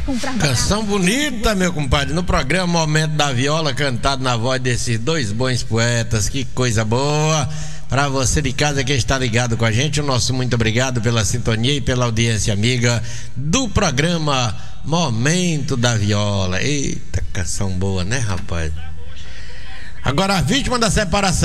comprar canção bonita, meu compadre, no programa Momento da Viola, cantado na voz desses dois bons poetas. Que coisa boa. Para você de casa que está ligado com a gente, o nosso muito obrigado pela sintonia e pela audiência amiga do programa Momento da Viola. Eita, canção boa, né, rapaz? Agora, a vítima da separação